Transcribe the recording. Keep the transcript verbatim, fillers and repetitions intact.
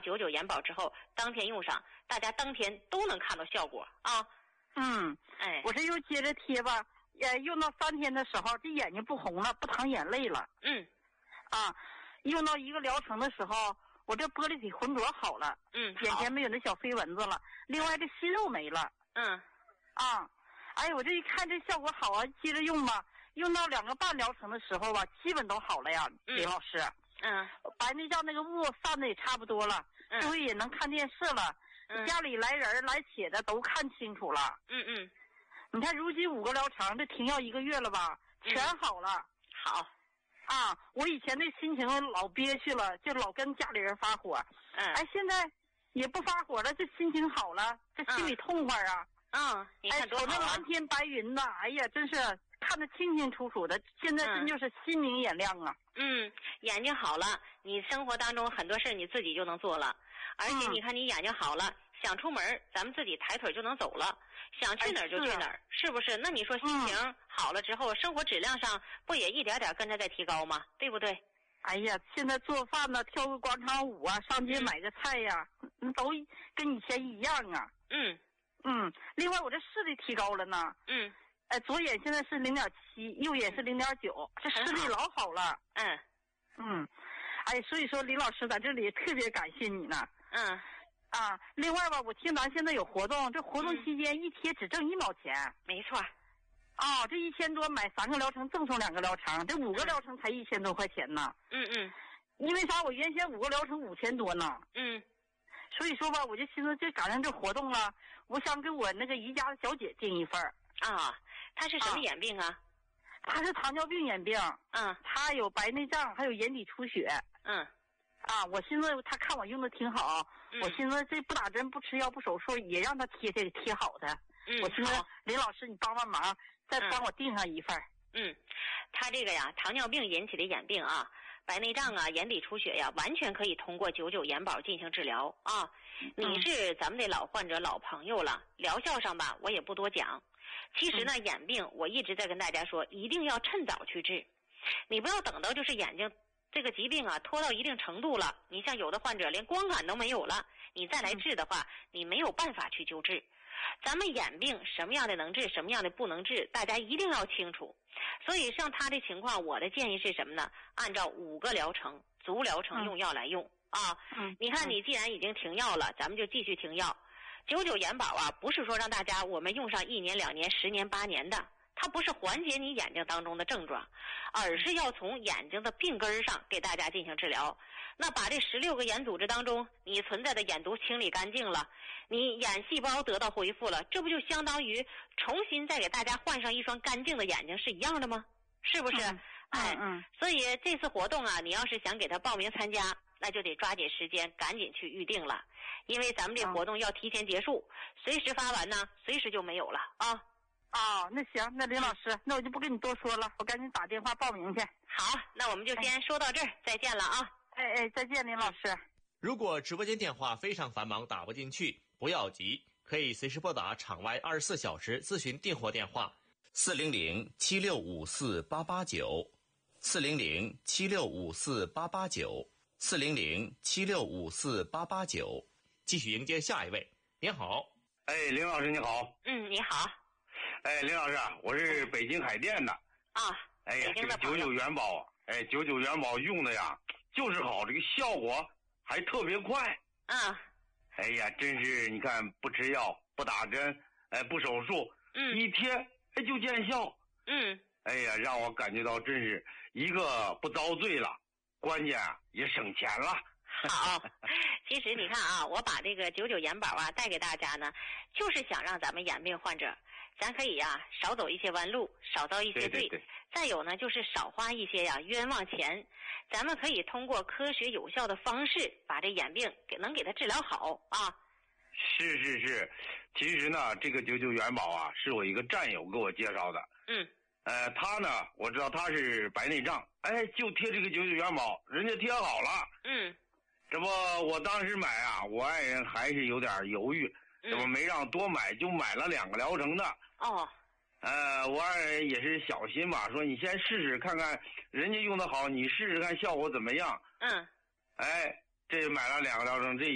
九九眼保之后，当天用上，大家当天都能看到效果啊。 嗯， 哎， 我这又接着贴吧，呃，用到三天的时候，这眼睛不红了，不淌眼泪了。 嗯， 啊，用到一个疗程的时候，我这玻璃体浑浊好了。 嗯， 眼前没有那小飞蚊子了，另外这息肉没了。 嗯， 啊，哎，我这一看这效果好啊，接着用吧。用到两个半疗程的时候吧，基本都好了呀， 嗯、 李老师。 嗯， 白内障那个雾散的也差不多了， 嗯、 这回也能看电视了， 嗯、 家里来人来且的都看清楚了。 嗯嗯， 你看如今五个疗程，这停药一个月了吧，全好了。 嗯、好。 啊，我以前的心情老憋屈了，就老跟家里人发火。 嗯， 哎，现在也不发火了，这心情好了，这心里痛快啊。 嗯，你看多好啊。 哎，瞅那蓝天白云呐，哎呀，真是看得清清楚楚的，现在真就是心明眼亮啊。 嗯，眼睛好了，你生活当中很多事你自己就能做了，而且你看你眼睛好了，嗯、想出门咱们自己抬腿就能走了，想去哪儿就去哪儿，哎、是, 是不是？那你说心情好了之后，嗯、生活质量上不也一点点跟着在提高吗？对不对？ 哎呀，现在做饭呢，跳个广场舞啊，上街买个菜呀，嗯、都跟以前一样啊。 嗯嗯，另外我这视力提高了呢。 嗯。 哎，左眼现在是零点七，右眼是零点九，这视力老好了。 嗯嗯，哎，所以说李老师在这里特别感谢你呢。 嗯。 啊，另外吧，我听咱现在有活动，这活动期间一贴只挣一毛钱。 没错。 啊，这一千多买三个疗程赠送两个疗程，这五个疗程才一千多块钱呢。 嗯嗯。 因为啥？我原先五个疗程五千多呢。 嗯。 所以说吧，我就寻思这赶上这活动了，我想给我那个宜家的小姐订一份儿。 啊，她是什么眼病啊？ 她是糖尿病眼病。 嗯。 她有白内障，还有眼底出血。 嗯。 啊，我寻思她看我用的挺好，嗯、我寻思这不打针不吃药不手术也让她贴贴贴好的。 嗯。 我寻思林老师你帮帮忙，再帮我订上一份。 嗯，她这个呀，糖尿病引起的眼病啊。白内障啊，眼底出血呀，完全可以通过九九眼保进行治疗啊！你是咱们的老患者、老朋友了，疗效上吧，我也不多讲。其实呢， 嗯、 眼病我一直在跟大家说，一定要趁早去治，你不要等到就是眼睛这个疾病啊拖到一定程度了，你像有的患者连光感都没有了，你再来治的话，你没有办法去救治。咱们眼病什么样的能治，什么样的不能治，大家一定要清楚。所以像他的情况，我的建议是什么呢？按照五个疗程足疗程用药来用、嗯、啊。 嗯， 你看你既然已经停药了，咱们就继续停药。九九眼保啊，不是说让大家我们用上一年、两年、十年、八年的，它不是缓解你眼睛当中的症状，而是要从眼睛的病根上给大家进行治疗。那把这十六个眼组织当中你存在的眼毒清理干净了，你眼细胞得到恢复了，这不就相当于重新再给大家换上一双干净的眼睛是一样的吗？是不是？ 嗯、 哎， 嗯， 所以这次活动啊，你要是想给他报名参加，那就得抓紧时间赶紧去预定了，因为咱们这活动要提前结束，嗯、随时发完呢随时就没有了啊。 哦，那行，那林老师，那我就不跟你多说了，我赶紧打电话报名去。 好，那我们就先说到这儿、哎、再见了啊。 哎哎，再见林老师。 如果直播间电话非常繁忙打不进去，不要急，可以随时拨打场外二十四小时咨询订货电话四零零七六五四八八九四零零七六五四八八九四零零七六五四八八九。继续迎接下一位。您好。 哎，林老师你好。 嗯，你好。 哎，林老师，我是北京海淀的。 啊。 哎呀，这个九九元宝，哎，九九元宝用的呀，就是好，这个效果还特别快。 啊。 哎呀，真是你看，不吃药，不打针，哎，不手术， 嗯， 一贴哎就见效。 嗯。 哎呀，让我感觉到真是一个不遭罪了，关键啊也省钱了。 好，其实你看啊，我把这个九九眼保啊带给大家呢，就是想让咱们眼病患者，咱可以呀、啊、少走一些弯路，少遭一些罪。 对对对。 再有呢，就是少花一些呀、啊、冤枉钱。咱们可以通过科学有效的方式，把这眼病给能给它治疗好啊。 是是是，其实呢，这个九九元宝啊，是我一个战友给我介绍的。 嗯。 呃，他呢，我知道他是白内障，哎，就贴这个九九元宝，人家贴好了。 嗯。 这不，我当时买啊，我爱人还是有点犹豫，这不没让多买，就买了两个疗程的。 哦。 呃，我爱人也是小心吧，说你先试试看看，人家用的好，你试试看效果怎么样。 嗯。 哎，这买了两个疗程，这